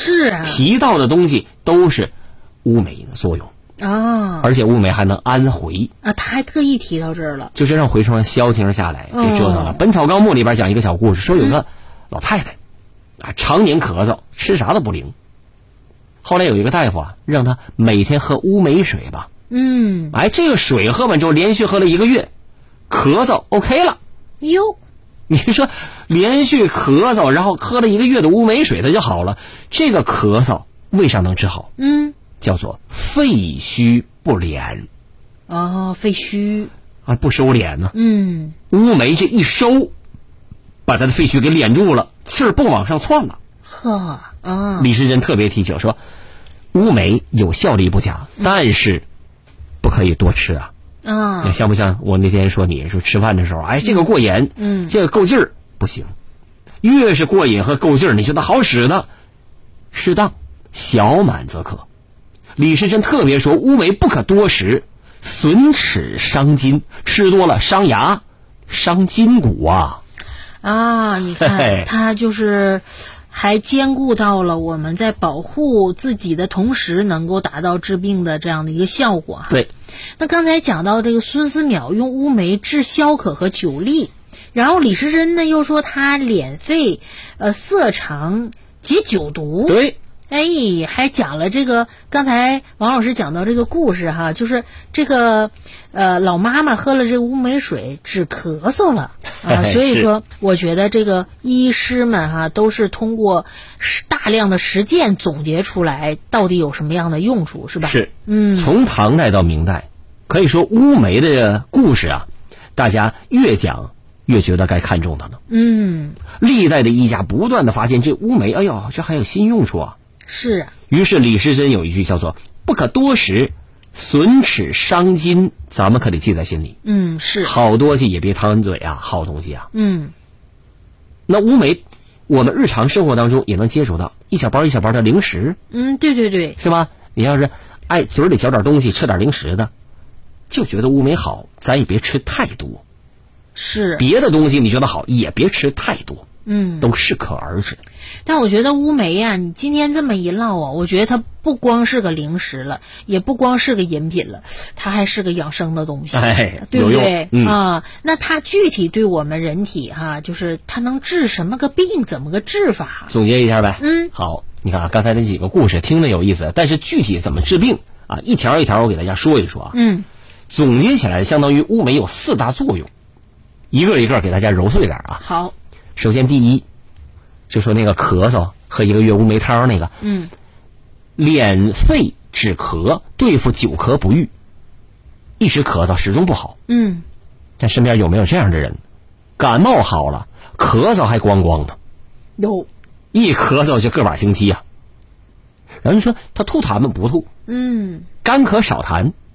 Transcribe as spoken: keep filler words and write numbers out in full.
是啊， 提到的东西都是乌梅的作用啊， 而且乌梅还能安回啊，他还特意提到这儿了， 就是让回春消停下来，别折腾了。 哦本草纲目里边讲一个小故事，说有个老太太、嗯、啊，常年咳嗽，吃啥都不灵。后来有一个大夫啊，让她每天喝乌梅水吧。 嗯， 哎，这个水喝完之后，连续喝了一个月，咳嗽 OK 了。 哟， 你说连续咳嗽，然后喝了一个月的乌梅水，它就好了。这个咳嗽为啥能治好？ 嗯， 叫做肺虚不敛。 哦，肺虚啊，不收敛呢。 嗯， 乌梅这一收，把他的肺虚给敛住了，气儿不往上窜了。 呵啊， 李时珍特别提醒说，乌梅有效力不假，嗯、但是不可以多吃啊。 啊， 像不像我那天说你说吃饭的时候，哎，这个过瘾， 嗯， 这个够劲儿，不行。越是过瘾和够劲儿，你觉得好使呢，适当，小满则可。李时珍特别说，乌梅不可多食，损齿伤筋，吃多了伤牙，伤筋骨啊。 啊，你看，他就是还兼顾到了我们在保护自己的同时，能够达到治病的这样的一个效果哈。 对。 那刚才讲到这个孙思邈用乌梅治消渴和久痢，然后李时珍呢又说他敛肺、呃涩肠、解酒毒。 对。 哎，还讲了这个，刚才王老师讲到这个故事哈，就是这个呃老妈妈喝了这个乌梅水止咳嗽了啊，所以说我觉得这个医师们哈都是通过大量的实践总结出来到底有什么样的用处，是吧？ 是， 嗯， 从唐代到明代，可以说乌梅的故事啊，大家越讲越觉得该看重它了。 嗯， 历代的医家不断的发现这乌梅，哎呦，这还有新用处啊。 是啊， 于是李时珍有一句叫做不可多食，损齿伤筋，咱们可得记在心里。 嗯，是好东西也别贪嘴啊，好东西啊。 嗯， 那乌梅我们日常生活当中也能接触到，一小包一小包的零食。 嗯，对对对， 是吧？你要是爱嘴里嚼点东西，吃点零食的，就觉得乌梅好，咱也别吃太多。 是， 别的东西你觉得好，也别吃太多。 嗯， 都适可而止。 但我觉得乌梅呀、啊，你今天这么一唠啊，我觉得它不光是个零食了，也不光是个饮品了，它还是个养生的东西， 哎， 对不对？ 嗯、 啊，那它具体对我们人体哈、啊，就是它能治什么个病，怎么个治法？ 总结一下呗。 嗯， 好，你看啊，刚才这几个故事听着有意思，但是具体怎么治病啊，一条一条我给大家说一说啊。 嗯， 总结起来，相当于乌梅有四大作用，一个一个给大家揉碎点啊。 好。 首先，第一，就说那个咳嗽喝一个月乌梅汤那个， 嗯， 敛肺止咳，对付久咳不愈，一直咳嗽始终不好。 嗯， 但身边有没有这样的人？感冒好了，咳嗽还光光的， 有， 一咳嗽就个把星期啊。然后你说他吐痰吗？不吐。 嗯， 干咳少痰，